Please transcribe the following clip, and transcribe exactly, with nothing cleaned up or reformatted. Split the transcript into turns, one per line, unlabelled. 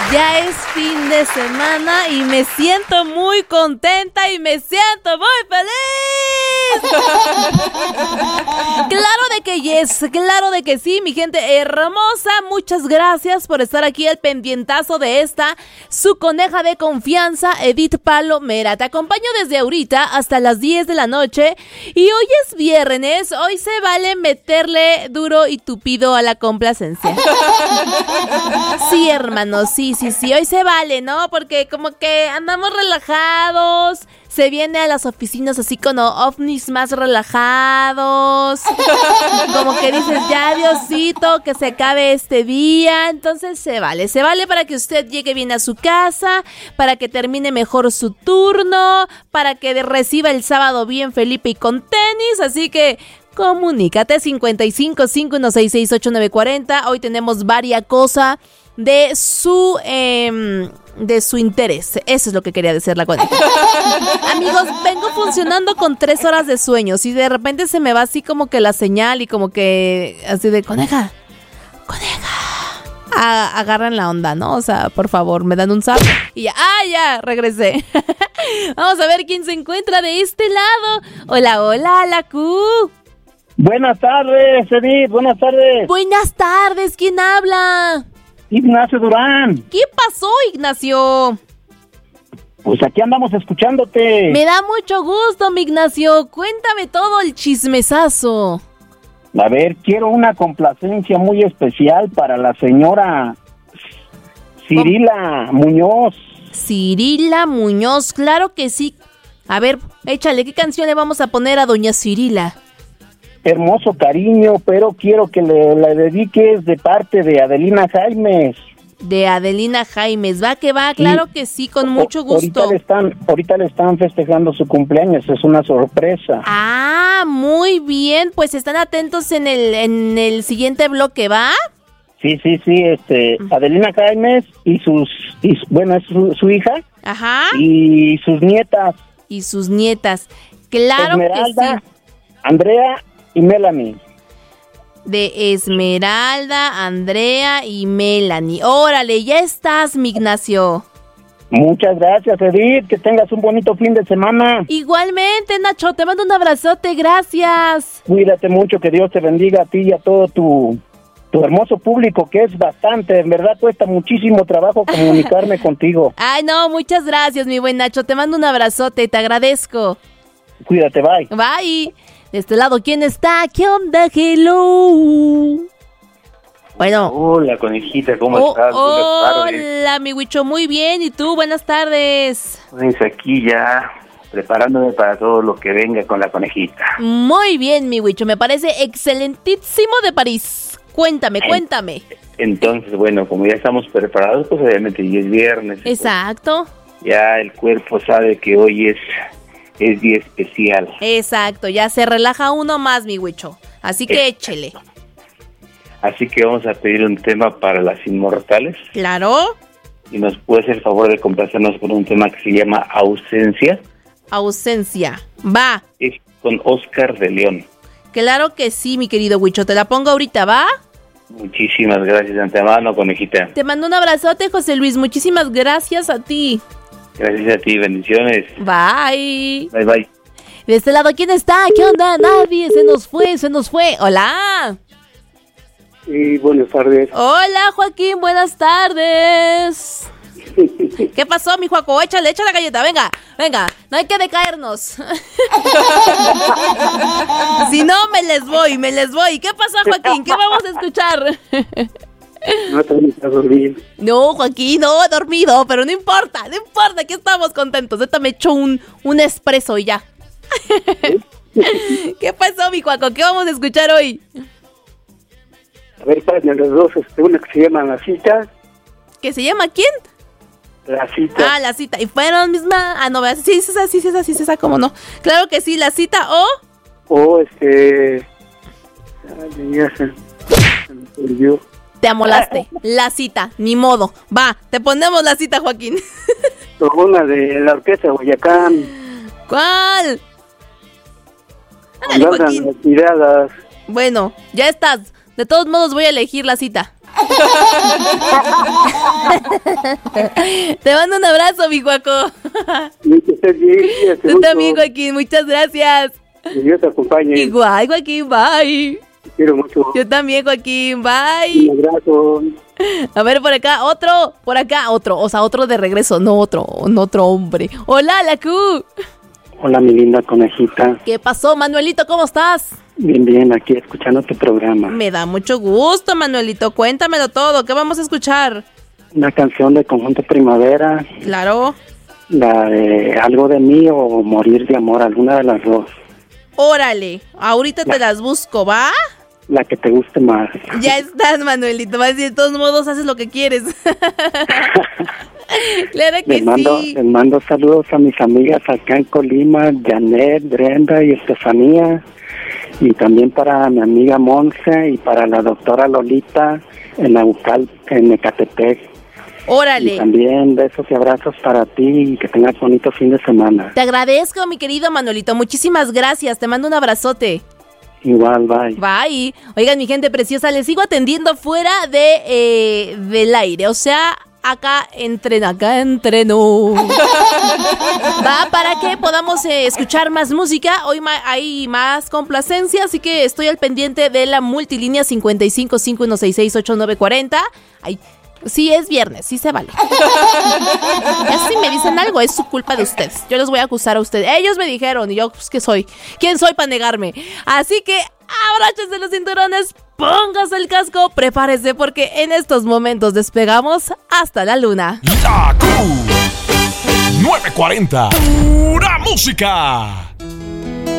Ya es fin de semana y me siento muy contenta y me siento muy feliz. Claro de que yes, claro de que sí, mi gente hermosa. Muchas gracias por estar aquí al pendientazo de esta, su coneja de confianza, Edith Palomera. Te acompaño desde ahorita hasta las diez de la noche y hoy es viernes, hoy se vale meterle duro y tupido a la complacencia. Sí, hermano, sí, sí, sí, hoy se vale, ¿no? Porque como que andamos relajados, se viene a las oficinas así con ovnis más relajados, como que dices, ya Diosito, que se acabe este día, entonces se vale, se vale para que usted llegue bien a su casa, para que termine mejor su turno, para que reciba el sábado bien Felipe y con tenis, así que comunícate cincuenta y cinco, cinco uno seis seis, ocho nueve cuatro cero. Hoy tenemos varias cosas de su eh, de su interés. Eso es lo que quería decir la coneja. Amigos, vengo funcionando con tres horas de sueño. Si de repente se me va así como que la señal y como que así de coneja, coneja, a, agarran la onda, ¿no? O sea, por favor, me dan un zap y ya, ah, ya, regresé. Vamos a ver quién se encuentra de este lado. Hola, hola, la Q.
Buenas tardes, Edith, buenas tardes.
Buenas tardes, ¿quién habla?
Ignacio Durán.
¿Qué pasó, Ignacio?
Pues aquí andamos escuchándote.
Me da mucho gusto, mi Ignacio. Cuéntame todo el chismesazo.
A ver, quiero una complacencia muy especial para la señora Cirila Muñoz.
Cirila Muñoz, claro que sí. A ver, échale, ¿qué canción le vamos a poner a doña Cirila?
Hermoso cariño, pero quiero que le la dediques de parte de Adelina Jaimes.
De Adelina Jaimes, va que va, claro sí. Que sí, con o, mucho gusto.
Ahorita le están, ahorita le están festejando su cumpleaños, es una sorpresa.
Ah, muy bien, pues están atentos en el en el siguiente bloque, ¿va?
Sí, sí, sí, este, Adelina Jaimes y sus, y, bueno, es su, su hija.
Ajá.
Y sus nietas.
Y sus nietas, claro
Esmeralda,
que sí.
Andrea y Melanie.
De Esmeralda, Andrea y Melanie. Órale, ya estás, mi Ignacio.
Muchas gracias, Edith, que tengas un bonito fin de semana.
Igualmente, Nacho, te mando un abrazote, gracias.
Cuídate mucho, que Dios te bendiga a ti y a todo tu, tu hermoso público, que es bastante, en verdad cuesta muchísimo trabajo comunicarme contigo.
Ay, no, muchas gracias, mi buen Nacho, te mando un abrazote, te agradezco.
Cuídate, bye.
Bye. De este lado, ¿quién está? ¿Qué onda? Hello. Bueno.
Hola, conejita, ¿cómo
oh,
estás?
Hola, mi Huicho, muy bien. ¿Y tú? Buenas tardes.
Pues aquí ya preparándome para todo lo que venga con la conejita.
Muy bien, mi Huicho, me parece excelentísimo de París. Cuéntame, cuéntame.
Entonces, bueno, como ya estamos preparados, pues obviamente ya es viernes.
Exacto.
Pues, ya el cuerpo sabe que hoy es... es día especial.
Exacto, ya se relaja uno más, mi Huicho. Así que Exacto. Échele.
Así que vamos a pedir un tema para las inmortales.
Claro.
Y nos puede hacer el favor de complacernos con un tema que se llama Ausencia.
Ausencia. Va.
Es con Oscar de León.
Claro que sí, mi querido Huicho. Te la pongo ahorita, ¿va?
Muchísimas gracias de antemano, conejita.
Te mando un abrazote, José Luis. Muchísimas gracias a ti.
Gracias a ti, bendiciones.
Bye.
Bye, bye.
De este lado, ¿quién está? ¿Qué onda? Nadie, se nos fue, se nos fue. Hola.
Sí, buenas tardes.
Hola, Joaquín, buenas tardes. ¿Qué pasó, mi Joaco? Échale, échale la galleta, venga, venga, no hay que decaernos. Si no, me les voy, me les voy. ¿Qué pasó, Joaquín? ¿Qué vamos a escuchar?
No te vas a dormir.
No, Joaquín, no, he dormido, pero no importa, no importa, aquí estamos contentos. Ahorita me echo un, un espresso y ya. ¿Qué pasó, mi Joaco? ¿Qué vamos a escuchar hoy?
A ver, párenme los dos, este, una que se llama La Cita.
¿Que se llama quién?
La Cita.
Ah, La Cita. Y fueron misma. Ah, no, sí, sí, sí, sí, sí, sí, sí, sí, cómo no. Claro que sí, La Cita o.
O este. Ay, ya se, se me perdió.
Te amolaste. La Cita, ni modo. Va, te ponemos La Cita, Joaquín.
Una de la Orquesta Boyacán.
¿Cuál? Ándale, Joaquín.
Las miradas.
Bueno, ya estás. De todos modos voy a elegir La Cita. Te mando un abrazo, mi Juaco.
Y que estés bien. cuídate
Tú
mucho.
también, Joaquín, muchas gracias.
Que Dios te acompañe.
Igual, Joaquín, bye.
Te quiero mucho.
Yo también, Joaquín, bye.
Un abrazo.
A ver, por acá, otro, por acá, otro, o sea, otro de regreso, no otro, no otro hombre. Hola, la Q.
Hola, mi linda conejita.
¿Qué pasó, Manuelito? ¿Cómo estás?
Bien, bien, aquí escuchando tu programa.
Me da mucho gusto, Manuelito. Cuéntamelo todo. ¿Qué vamos a escuchar?
Una canción de Conjunto Primavera,
Claro.
la de Algo de mí o Morir de amor, alguna de las dos.
Órale, ahorita te las busco, ¿va?
La que te guste más.
Ya estás, Manuelito. Vas a decir, de todos modos, haces lo que quieres. Claro que
Les mando,
sí.
les mando saludos a mis amigas acá en Colima, Janet, Brenda y Estefanía. Y también para mi amiga Monse y para la doctora Lolita en Naucal, en Ecatepec.
Órale.
Y también besos y abrazos para ti y que tengas bonito fin de semana.
Te agradezco, mi querido Manuelito. Muchísimas gracias. Te mando un abrazote.
Igual, bye.
Bye. Oigan, mi gente preciosa, les sigo atendiendo fuera de eh, del aire. O sea, acá entren, acá entreno. Va para que podamos eh, escuchar más música. Hoy ma- hay más complacencia, así que estoy al pendiente de la multilínea cincuenta y cinco, cinco uno seis seis, ocho nueve cuatro cero. Ay, sí es viernes, sí se vale. Ya si me dicen algo, es su culpa de ustedes. Yo les voy a acusar a ustedes. Ellos me dijeron y yo, pues, ¿qué soy? ¿Quién soy para negarme? Así que abróchense los cinturones, póngase el casco, prepárese porque en estos momentos despegamos hasta la luna.
La Q nueve cuarenta, pura música.